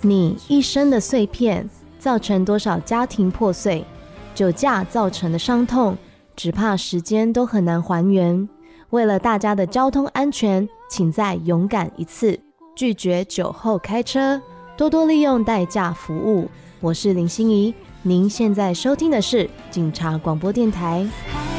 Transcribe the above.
你一生的碎片造成多少家庭破碎，酒驾造成的伤痛只怕时间都很难还原。为了大家的交通安全，请再勇敢一次，拒绝酒后开车，多多利用代驾服务。我是林心怡，您现在收听的是警察广播电台。